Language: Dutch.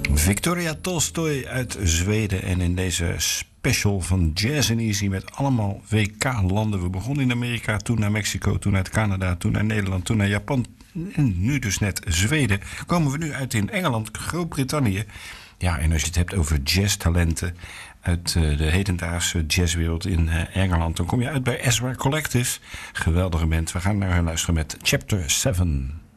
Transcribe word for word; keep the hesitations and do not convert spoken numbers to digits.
Victoria Tolstoy uit Zweden. En in deze special van Jazz and Easy met allemaal W K-landen. We begonnen in Amerika, toen naar Mexico, toen uit Canada, toen naar Nederland, toen naar Japan. En nu dus net Zweden. Komen we nu uit in Engeland, Groot-Brittannië. Ja, en als je het hebt over jazztalenten uit de hedendaagse jazzwereld in Engeland, dan kom je uit bij Ezra Collective. Geweldige band. We gaan naar hen luisteren met Chapter zeven.